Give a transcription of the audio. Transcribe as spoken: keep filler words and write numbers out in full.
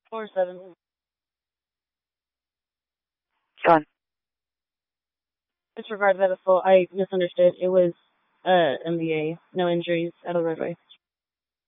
Four seven. Gone. Disregard that as full. I misunderstood. It was uh M B A. No injuries out of the roadway.